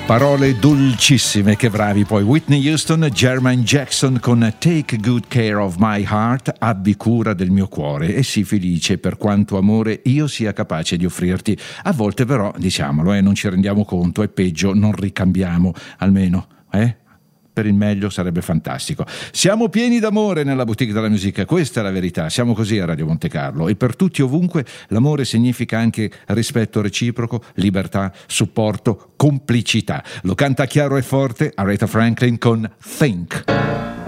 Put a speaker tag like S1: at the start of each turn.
S1: Parole dolcissime, che bravi. Poi Whitney Houston, Jermaine Jackson con Take Good Care of My Heart, abbi cura del mio cuore e sii felice per quanto amore io sia capace di offrirti. A volte però, diciamolo, non ci rendiamo conto, è peggio, non ricambiamo, almeno, per il meglio sarebbe fantastico. Siamo pieni d'amore nella boutique della musica, questa è la verità, siamo così a Radio Monte Carlo, e per tutti ovunque l'amore significa anche rispetto reciproco, libertà, supporto, complicità. Lo canta chiaro e forte Aretha Franklin con Think.